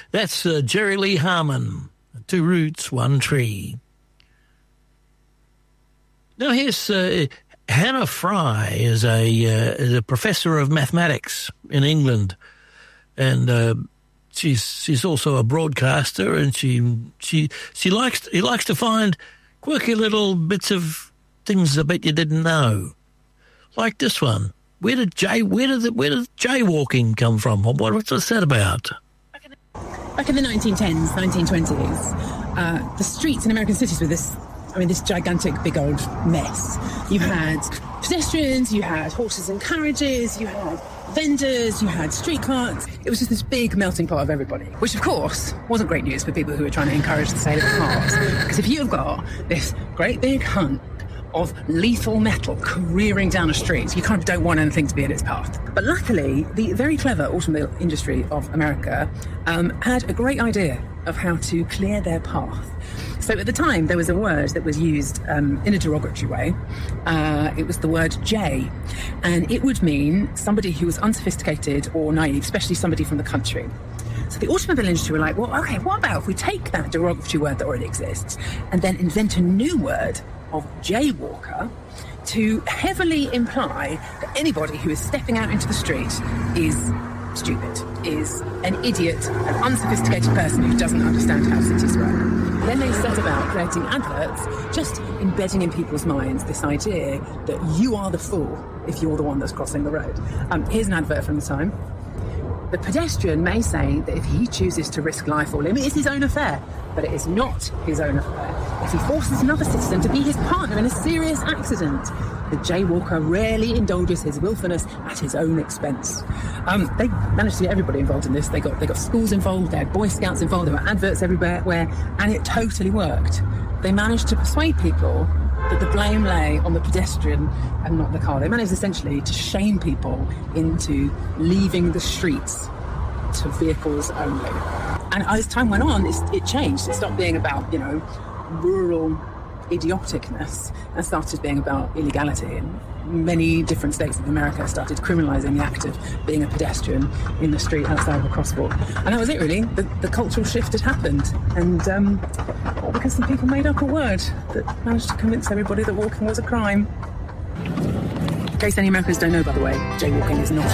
That's Jerry Lee Harmon, Two Roots, One Tree. Now here's Hannah Fry is a professor of mathematics in England, and she's also a broadcaster, and she likes to find quirky little bits of things I bet you didn't know, like this one. Where did jaywalking come from? What's that about? Back in the 1910s, 1920s, the streets in American cities were this gigantic, big old mess. You had pedestrians, you had horses and carriages, you had vendors, you had street carts. It was just this big melting pot of everybody, which of course wasn't great news for people who were trying to encourage the sale of cars. Because if you've got this great big hunk of lethal metal careering down a street, you kind of don't want anything to be in its path. But luckily, the very clever automobile industry of America had a great idea of how to clear their path. So at the time, there was a word that was used in a derogatory way. It was the word jay, and it would mean somebody who was unsophisticated or naive, especially somebody from the country. So the automobile industry were like, well, okay, what about if we take that derogatory word that already exists and then invent a new word of jaywalker to heavily imply that anybody who is stepping out into the street is stupid, is an idiot, an unsophisticated person who doesn't understand how cities work. Then they set about creating adverts, just embedding in people's minds this idea that you are the fool if you're the one that's crossing the road. Here's an advert from the time. The pedestrian may say that if he chooses to risk life or limb, it is his own affair, but it is not his own affair if he forces another citizen to be his partner in a serious accident. The jaywalker rarely indulges his willfulness at his own expense. They managed to get everybody involved in this. They got schools involved, they had Boy Scouts involved, there were adverts everywhere, and it totally worked. They managed to persuade people that the blame lay on the pedestrian and not the car. They managed essentially to shame people into leaving the streets to vehicles only. And as time went on, it changed. It stopped being about, rural idioticness and started being about illegality. And many different states of America started criminalising the act of being a pedestrian in the street outside of a crosswalk. And that was it, really. The cultural shift had happened. And all because some people made up a word that managed to convince everybody that walking was a crime. In case any Americans don't know, by the way, jaywalking is not